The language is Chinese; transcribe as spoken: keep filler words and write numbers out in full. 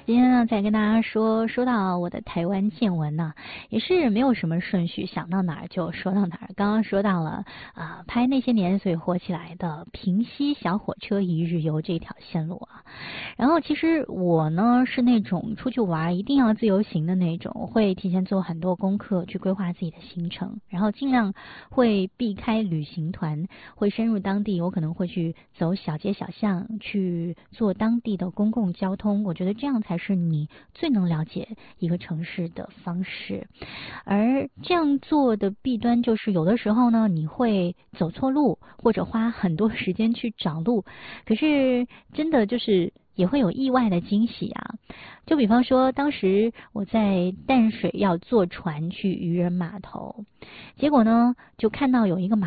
今天呢，再跟大家说，说到我的台湾见闻呢，也是没有什么顺序，想到哪儿就说到哪儿。刚刚说到了啊、呃，拍那些年所以火起来的平溪小火车一日游这条线路啊。然后其实我呢是那种出去玩一定要自由行的那种，会提前做很多功课去规划自己的行程，然后尽量会避开旅行团，会深入当地，我可能会去走小街小巷，去做当地的公共交通。我觉得这样才是你最能了解一个城市的方式。而这样做的弊端就是有的时候呢，你会走错路，或者花很多时间去找路，可是真的就是也会有意外的惊喜啊。就比方说当时我在淡水要坐船去渔人码头，结果呢就看到有一个码